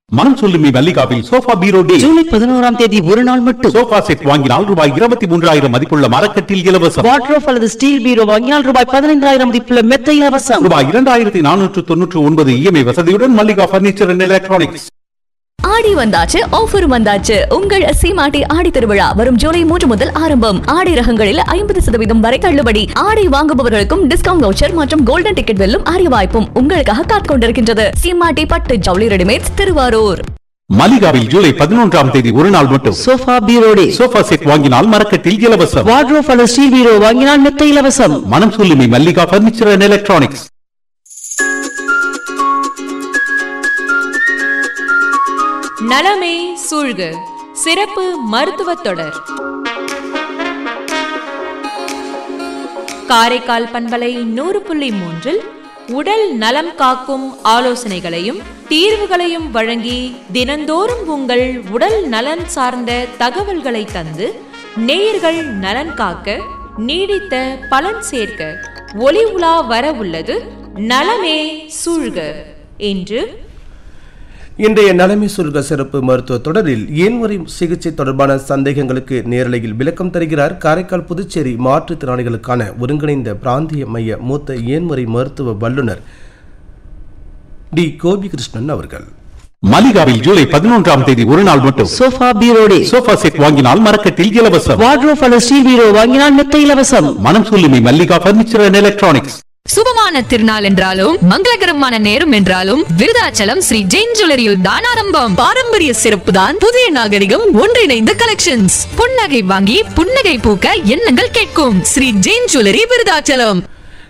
மனம் சொல்லுமி மல்லிகாவில் சோஃபா பீரோ டே ஜூலை 11ஆம் தேதி ஒரு நாள் மட்டும். சோஃபா செட் வாங்கினால் ரூபாய் 23,000 மதிப்புள்ள மரக்கட்டில் இலவசம். வார்ட்ரோப் அல்லது ஸ்டீல் பீரோ வாங்கினால் ரூபாய் 15,000 மதிப்புள்ள மெத்தை இலவசம். ரூபாய் 2,499 இஎம்ஐ வசதியுடன் மல்லிகா பர்னிச்சர் அண்ட் எலக்ட்ரானிக்ஸ். ஆடி வந்தாச்சு, ஆஃபர் வந்தாச்சு. உங்கள் சீமாட்டி ஆடி திருவிழா வரும் ஜூலை 3 முதல் ஆரம்பம். ஆடை ரகங்களில் 50% வரை தள்ளுபடி. ஆடை வாங்குபவர்களுக்கும் டிஸ்கவுண்ட் வவுச்சர் மற்றும் கோல்டன் டிக்கெட் வெல்லும் அரிய வாய்ப்பும் உங்களுக்காக காத்துக் கொண்டிருக்கின்றது. சீமாட்டி பட்டு ஜவுளி ரெடிமேட்ஸ், திருவாரூர். மல்லிகாவில் ஜூலை 11ஆம் தேதி ஒரு நாள் மட்டும். சோஃபா பீரோ டே. சோஃபா செட் வாங்கினால் மரக்கட்டில் இலவசம். வார்ட்ரோப் அல்லது ஸ்டீல் பீரோ வாங்கினால் மெத்தை இலவசம். மனம் சொல்லுமி மல்லிகா பர்னிச்சர் அண்ட் எலக்ட்ரானிக்ஸ். நலமே சூழ்க சிறப்பு மருத்துவ தொடர். காரைக்கால் பண்பலை 100.3 உடல் நலம் காக்கும் ஆலோசனைகளையும் தீர்வுகளையும் வழங்கி தினந்தோறும் உங்கள் உடல் நலன் சார்ந்த தகவல்களை தந்து நேயர்கள் நலன் காக்க நீடித்த பலன் சேர்க்க ஒளி உலா வர உள்ளது நலமே சூழ்க. என்று இன்றைய நலமே சூழ்க சிறப்பு மருத்துவ தொடரில் ஏன்முறை சிகிச்சை தொடர்பான சந்தேகங்களுக்கு நேரலையில் விளக்கம் தருகிறார் காரைக்கால் புதுச்சேரி மாற்றுத்திறனாளிகளுக்கான ஒருங்கிணைந்த பிராந்திய மைய மூத்த ஏன்முறை மருத்துவ வல்லுநர் டி கோபிகிருஷ்ணன் அவர்கள். மல்லிகாவில் ஜூலை 11ஆம் தேதி ஒரு நாள் மட்டும். சோஃபா பீரோ டே. சோஃபா செட் வாங்கினால் மரக்கட்டில் இலவசம். வார்ட்ரோப் அல்லது ஸ்டீல் பீரோ வாங்கினால் மெத்தை இலவசம். மனம் சொல்லுமி மல்லிகா பர்னிச்சர் அண்ட் எலக்ட்ரானிக்ஸ். சுபமான திருநாள் என்றாலும் மங்களகரமான நேரம் என்றாலும் விருதாச்சலம் ஸ்ரீ ஜெயின் ஜுவல்லரியில் தான் ஆரம்பம். பாரம்பரிய சிறப்பு தான் புதிய நாகரிகம் ஒன்றிணைந்த கலெக்ஷன்ஸ். புன்னகை வாங்கி புன்னகை பூக்க எண்ணங்கள் கேட்கும் ஸ்ரீ ஜெயின் ஜுவல்லரி விருதாச்சலம்.